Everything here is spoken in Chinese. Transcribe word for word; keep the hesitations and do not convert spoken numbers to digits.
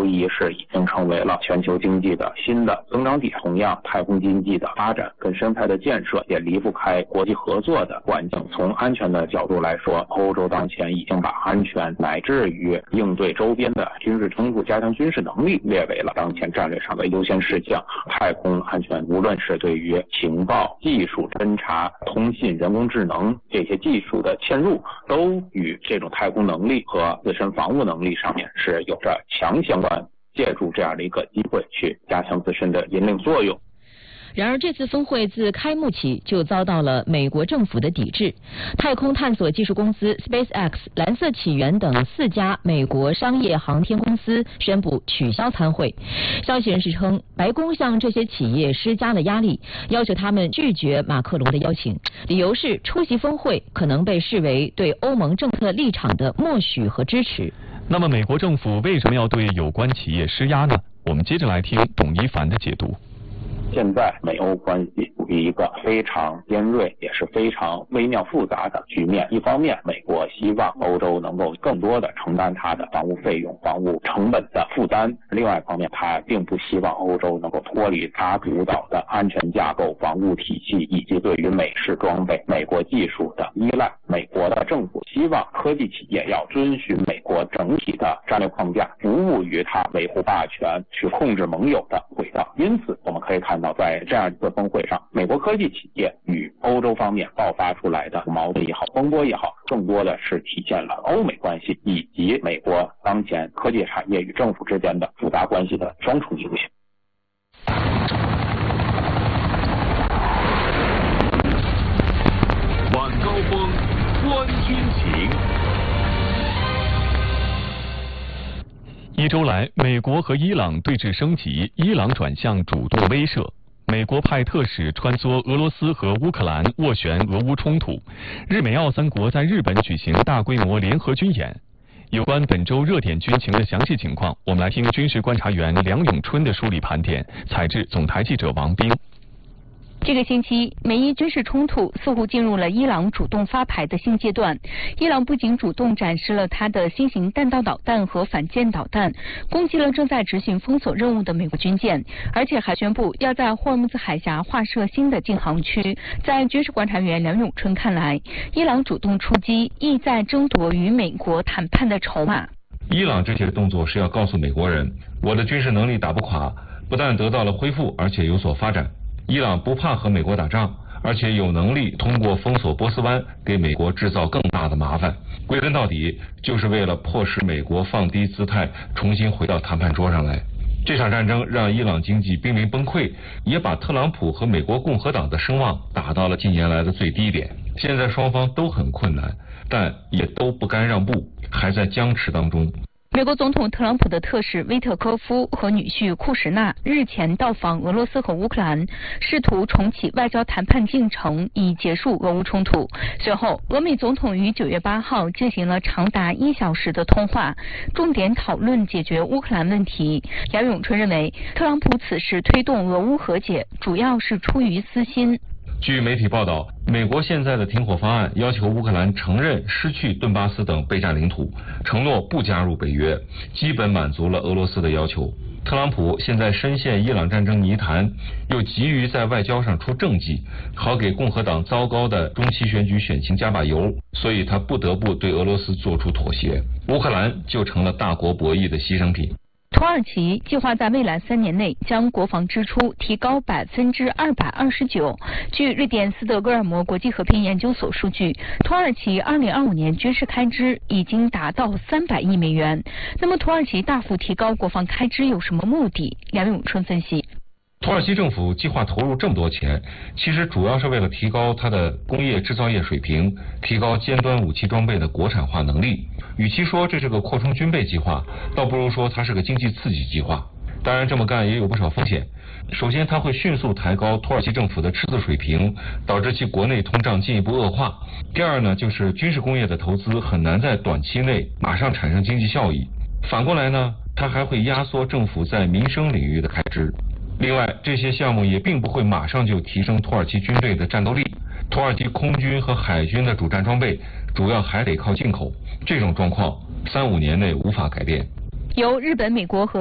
无疑是已经成为了全球经济的新的增长点。同样，太空经济的发展跟生态的建设也离不开国际合作的环境。从安全的角度来说，欧洲当前已经把安全乃至于应对周边的军事冲突、加强军事能力列为了当前战略上的优先事项。太空安全无论是对于情报技术、侦察、通信、人工智能这些技术的嵌入，都与这种太空能力和自身防务能力上面是有着强相关，借助这样的一个机会去加强自身的引领作用。 然而，这次峰会自开幕起就遭到了美国政府的抵制。太空探索技术公司 SpaceX、蓝色起源等四家美国商业航天公司宣布取消参会。消息人士称，白宫向这些企业施加了压力，要求他们拒绝马克龙的邀请，理由是出席峰会可能被视为对欧盟政策立场的默许和支持。 那么，美国政府为什么要对有关企业施压呢？我们接着来听董一凡的解读。 现在美欧关系处于一个非常尖锐也是非常微妙复杂的局面。一方面，美国希望欧洲能够更多的承担它的防务费用、防务成本的负担；另外一方面，它并不希望欧洲能够脱离它主导的安全架构、防务体系以及对于美式装备、美国技术的依赖。美国的政府希望科技企业要遵循美国整体的战略框架，服务于它维护霸权、去控制盟友的轨道。因此，我们可以看到，在这样一次峰会上，美国科技企业与欧洲方面爆发出来的矛盾也好、风波也好，更多的是体现了欧美关系以及美国当前科技产业与政府之间的复杂关系的双重影响。 晚高峰，观军情。 一周来，美国和伊朗对峙升级，伊朗转向主动威慑。美国派特使穿梭俄罗斯和乌克兰，斡旋俄乌冲突。日美澳三国在日本举行大规模联合军演。有关本周热点军情的详细情况，我们来听军事观察员梁永春的梳理盘点，采自总台记者王斌。 这个星期，美伊军事冲突似乎进入了伊朗主动发牌的新阶段。伊朗不仅主动展示了它的新型弹道导弹和反舰导弹，攻击了正在执行封锁任务的美国军舰，而且还宣布要在霍尔木兹海峡划设新的禁航区。在军事观察员梁永春看来，伊朗主动出击，意在争夺与美国谈判的筹码。 伊朗这些动作是要告诉美国人，我的军事能力打不垮，不但得到了恢复，而且有所发展。伊朗不怕和美国打仗，而且有能力通过封锁波斯湾给美国制造更大的麻烦。归根到底，就是为了迫使美国放低姿态，重新回到谈判桌上来。这场战争让伊朗经济濒临崩溃，也把特朗普和美国共和党的声望打到了近年来的最低点。现在双方都很困难，但也都不甘让步，还在僵持当中。 美国总统特朗普的特使威特科夫和女婿库什纳日前到访俄罗斯和乌克兰，试图重启外交谈判进程，以结束俄乌冲突。随后，俄美总统于九月八号进行了长达一小时的通话，重点讨论解决乌克兰问题。梁永春认为，特朗普此时推动俄乌和解，主要是出于私心。 据媒体报道，美国现在的停火方案要求乌克兰承认失去顿巴斯等备战领土，承诺不加入北约，基本满足了俄罗斯的要求。特朗普现在深陷伊朗战争泥潭，又急于在外交上出政绩，好给共和党糟糕的中期选举选情加把油，所以他不得不对俄罗斯做出妥协。乌克兰就成了大国博弈的牺牲品。 土耳其计划在未来三年内将国防支出提高百分之二百二十九。据瑞典斯德哥尔摩国际和平研究所数据，土耳其二零二五年军事开支已经达到三百亿美元。那么，土耳其大幅提高国防开支有什么目的？梁永春分析。 土耳其政府计划投入这么多钱，其实主要是为了提高它的工业制造业水平，提高尖端武器装备的国产化能力。与其说这是个扩充军备计划，倒不如说它是个经济刺激计划。当然，这么干也有不少风险。首先，它会迅速抬高土耳其政府的赤字水平，导致其国内通胀进一步恶化。第二呢，就是军事工业的投资很难在短期内马上产生经济效益。反过来呢，它还会压缩政府在民生领域的开支。另外，这些项目也并不会马上就提升土耳其军队的战斗力。土耳其空军和海军的主战装备主要还得靠进口，这种状况三五年内无法改变。 由日本、美国和